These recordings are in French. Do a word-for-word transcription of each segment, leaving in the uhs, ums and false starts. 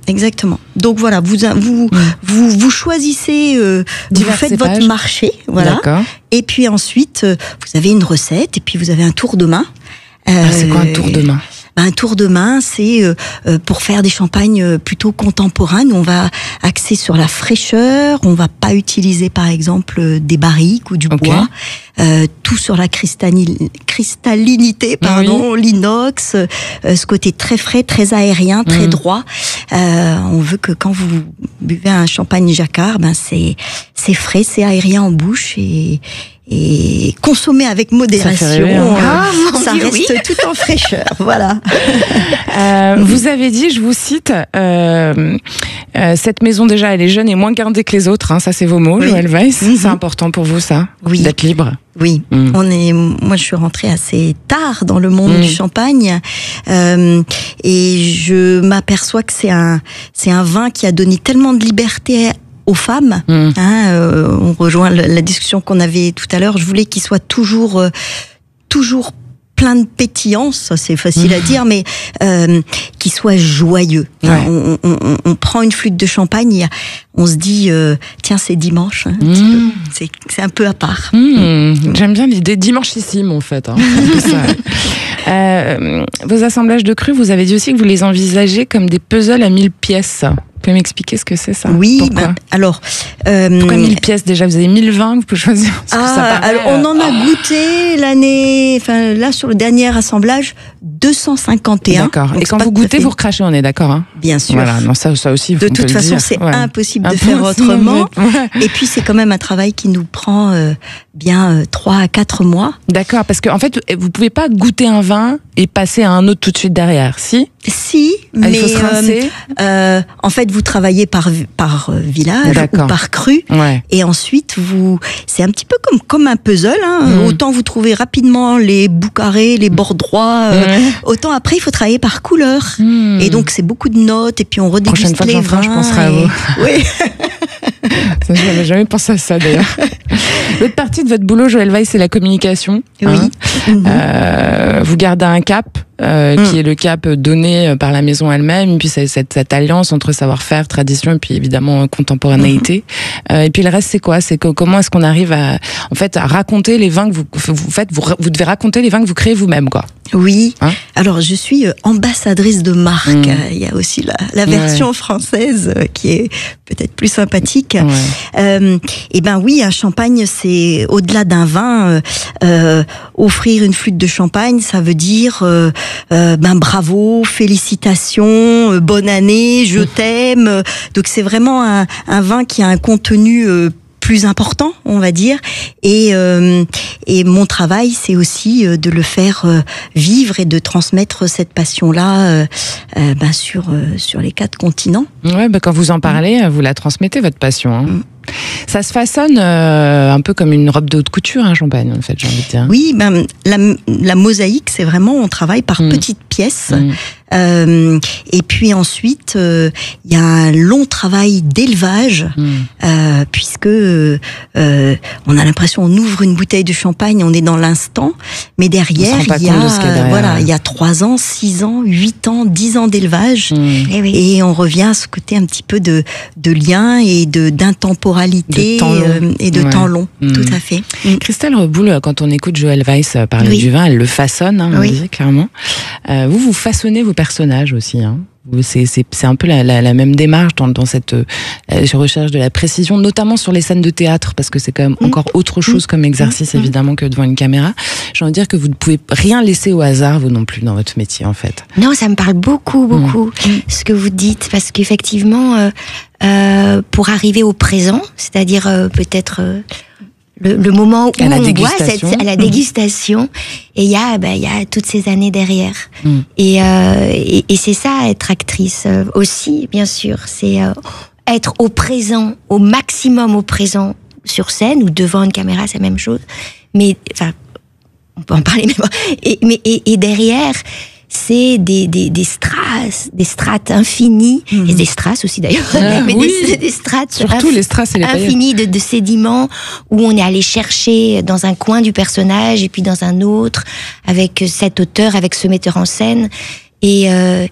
exactement. Donc voilà, vous vous mmh. vous, vous choisissez, euh, vous faites cépages. Votre marché, voilà. D'accord. Et puis ensuite, euh, vous avez une recette et puis vous avez un tour de main. Euh, ah, c'est quoi un tour de main? Un tour de main, c'est euh, pour faire des champagnes plutôt contemporains. Nous, on va axer sur la fraîcheur. On va pas utiliser, par exemple, des barriques ou du okay. bois. Euh, tout sur la cristalli- cristallinité, pardon, oui. l'inox. Euh, ce côté très frais, très aérien, très mmh. droit. Euh, on veut que quand vous buvez un champagne Jacquard, ben c'est c'est frais, c'est aérien en bouche et et consommer avec modération. Ça, euh, ah, ça Dieu, reste oui. tout en fraîcheur, voilà. Euh, vous avez dit, je vous cite, euh, euh, cette maison déjà, elle est jeune et moins gardée que les autres. Hein, ça, c'est vos mots, oui. Joëlle Weiss. Mm-hmm. C'est important pour vous, ça, oui. d'être libre. Oui, mm. on est. Moi, je suis rentrée assez tard dans le monde mm. du champagne, euh, et je m'aperçois que c'est un, c'est un vin qui a donné tellement de liberté aux femmes. Mmh. Hein, euh, on rejoint la, la discussion qu'on avait tout à l'heure. Je voulais qu'il soit toujours, euh, toujours plein de pétillance. Ça, c'est facile mmh. à dire, mais euh, qu'il soit joyeux. Ouais. Hein, on, on, on, on prend une flûte de champagne, on se dit, euh, tiens, c'est dimanche. Hein, mmh. c'est, c'est un peu à part. Mmh. J'aime bien l'idée dimanchissime, en fait. Hein, ça. euh, vos assemblages de crus, vous avez dit aussi que vous les envisagez comme des puzzles à mille pièces. Vous pouvez m'expliquer ce que c'est, ça? Oui, ben, alors... Euh, Pourquoi mille pièces déjà? Vous avez mille vingt que vous pouvez choisir? Ah, ça paraît, alors on en a oh. goûté l'année... Enfin, là, sur le dernier assemblage, deux cent cinquante et un. D'accord. Et quand vous goûtez, vous recrachez, on est d'accord, hein? Bien sûr. Voilà, non, ça, ça aussi, de on toute peut façon, le dire. c'est ouais. impossible Un de faire autrement. Ouais. Et puis, c'est quand même un travail qui nous prend euh, bien euh, trois à quatre mois. D'accord, parce qu'en en fait, vous pouvez pas goûter un vin et passer à un autre tout de suite derrière, si? Si, ah, mais il faut se rincer. Euh, euh, en fait, vous travaillez par par village D'accord. ou par cru, ouais. et ensuite vous, c'est un petit peu comme comme un puzzle. Hein. Mmh. Autant vous trouvez rapidement les bouts carrés, les bords droits, euh, mmh. autant après il faut travailler par couleur. Mmh. Et donc c'est beaucoup de notes, et puis on redéguste les vins. Je penserai à vous. Oui. Je n'avais jamais pensé à ça d'ailleurs. L'autre partie de votre boulot, Joëlle Weiss, c'est la communication. Oui. Hein. Mmh. Euh, vous gardez un cap. Euh, mmh. qui est le cap donné par la maison elle-même, et puis c'est cette, cette alliance entre savoir-faire, tradition, et puis évidemment contemporanéité. Mmh. Euh, et puis le reste, c'est quoi? C'est que comment est-ce qu'on arrive à, en fait, à raconter les vins que vous, vous faites. Vous, vous devez raconter les vins que vous créez vous-même, quoi. Oui. Hein? Alors je suis ambassadrice de marque. Mmh. Il y a aussi la, la version ouais. française qui est peut-être plus sympathique. Ouais. Euh, et ben oui, un champagne, c'est au-delà d'un vin. Euh, offrir une flûte de champagne, ça veut dire euh, Euh, ben bravo, félicitations, euh, bonne année, je t'aime. Donc c'est vraiment un, un vin qui a un contenu euh, plus important, on va dire. Et, euh, et mon travail, c'est aussi euh, de le faire euh, vivre et de transmettre cette passion-là euh, euh, ben sur euh, sur les quatre continents. Ouais, ben quand vous en parlez, mmh. vous la transmettez, votre passion. Hein. Mmh. Ça se façonne euh, un peu comme une robe de haute couture, un champagne, en fait, j'ai envie de dire. Oui, ben la, la mosaïque, c'est vraiment, on travaille par mmh. petites pièces. Mmh. Euh, et puis ensuite, il euh, y a un long travail d'élevage, mmh. euh, puisque euh, on a l'impression on ouvre une bouteille de champagne, on est dans l'instant, mais derrière il y a derrière. voilà, il y a trois ans, six ans, huit ans, dix ans d'élevage, mmh. et, oui. et on revient à ce côté un petit peu de de lien et de d'intemporalité de euh, et de ouais. temps long, mmh. tout à fait. Mmh. Christelle Reboul, quand on écoute Joëlle Weiss parler oui. du vin, elle le façonne, hein, oui. on dit clairement. Euh, vous vous façonnez vos personnages aussi, hein. C'est, c'est, c'est un peu la, la, la même démarche dans, dans cette euh, recherche de la précision, notamment sur les scènes de théâtre, parce que c'est quand même mmh. encore autre chose comme exercice, mmh. évidemment, que devant une caméra. J'ai envie de dire que vous ne pouvez rien laisser au hasard, vous non plus, dans votre métier, en fait. Non, ça me parle beaucoup, beaucoup, mmh. ce que vous dites, parce qu'effectivement, euh, euh, pour arriver au présent, c'est-à-dire euh, peut-être... Euh, Le, le moment où on boit cette, à la dégustation, mmh. et il y a, ben, il y a toutes ces années derrière. Mmh. Et, euh, et, et c'est ça, être actrice euh, aussi, bien sûr. C'est euh, être au présent, au maximum au présent sur scène ou devant une caméra, c'est la même chose. Mais, enfin, on peut en parler, mais bon. Et, mais, et, et derrière, c'est des, des, des strass, des strates infinies, mmh. et des strass aussi d'ailleurs, ah, mais oui. des, des strates surtout inf- les strass et les infinies de, de sédiments où on est allé chercher dans un coin du personnage et puis dans un autre, avec cet auteur, avec ce metteur en scène. Et, euh,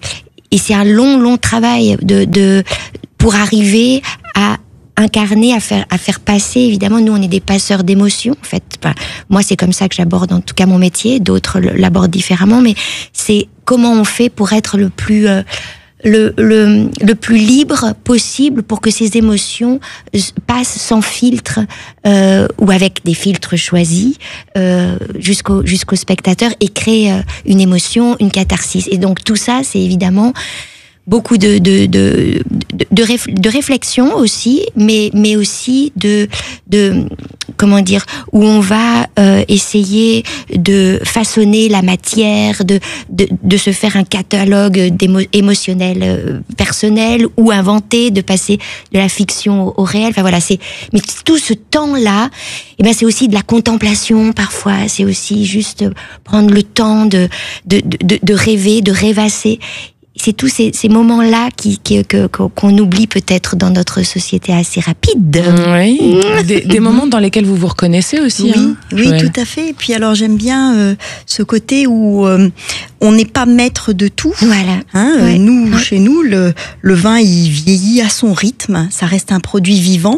et c'est un long, long travail de, de pour arriver à incarner, à faire, à faire passer. Évidemment, nous, on est des passeurs d'émotions. En fait, enfin, moi, c'est comme ça que j'aborde, en tout cas, mon métier. D'autres l'abordent différemment, mais c'est comment on fait pour être le plus euh, le, le, le plus libre possible pour que ces émotions passent sans filtre euh, ou avec des filtres choisis euh, jusqu'au jusqu'au spectateur et créent euh, une émotion, une catharsis. Et donc tout ça, c'est évidemment beaucoup de de de de, de, réf, de réflexion aussi, mais mais aussi de de comment dire, où on va euh, essayer de façonner la matière, de de de se faire un catalogue d'émo, émotionnel euh, personnel ou inventer, de passer de la fiction au, au réel. Enfin voilà, c'est mais tout ce temps-là, eh ben c'est aussi de la contemplation parfois. C'est aussi juste prendre le temps de de de, de rêver, de rêvasser. C'est tous ces, ces moments-là qui, qui, que, qu'on oublie peut-être dans notre société assez rapide. Oui, des, des moments dans lesquels vous vous reconnaissez aussi. Oui, hein, oui, Joëlle. Tout à fait. Et puis alors j'aime bien euh, ce côté où euh, on n'est pas maître de tout. Voilà. Hein, ouais. Nous, ouais. chez nous, le, le vin il vieillit à son rythme. Ça reste un produit vivant.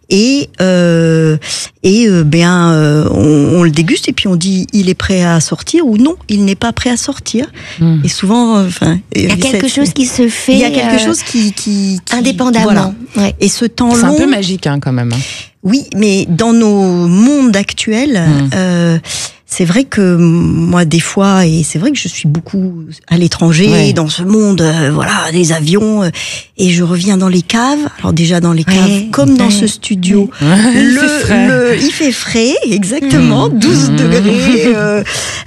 Et euh, et euh, bien euh, on, on le déguste et puis on dit il est prêt à sortir ou non, il n'est pas prêt à sortir. Mmh. Et souvent, enfin, il y a quelque chose qui se fait. Il y a quelque euh, chose qui, qui, qui indépendamment. Voilà. Ouais. Et ce temps c'est long, c'est un peu magique hein, quand même. Oui, mais dans nos mondes actuels. Mmh. Euh, C'est vrai que moi, des fois, et c'est vrai que je suis beaucoup à l'étranger, ouais. dans ce monde, euh, voilà, des avions, euh, et je reviens dans les caves. Alors déjà dans les caves, ouais. comme ouais. dans ce studio, ouais. le, il, fait le, il fait frais, exactement, mmh. douze mmh. degrés, euh,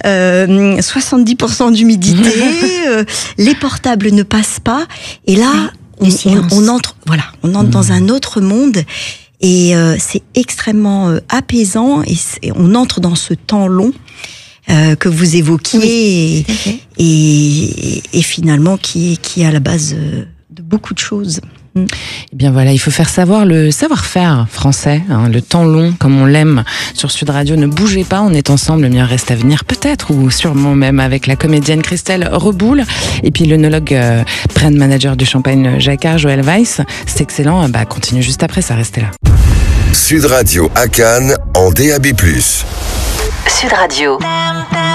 euh, soixante-dix pour cent d'humidité, euh, les portables ne passent pas, et là, on, on, on entre, voilà, on entre mmh. dans un autre monde. Et euh, c'est extrêmement euh, apaisant et, et on entre dans ce temps long euh, que vous évoquiez oui, et, et, et finalement qui est, qui est à la base euh, de beaucoup de choses. Mm. Eh bien voilà, il faut faire savoir le savoir-faire français, hein, le temps long comme on l'aime sur Sud Radio. Ne bougez pas, on est ensemble, le meilleur reste à venir peut-être ou sûrement même avec la comédienne Christelle Reboul et puis l'œnologue euh, brand manager du Champagne Jacquard, Joëlle Weiss. C'est excellent, bah continue juste après, ça restez là. Sud Radio à Cannes en D A B plus. Sud Radio.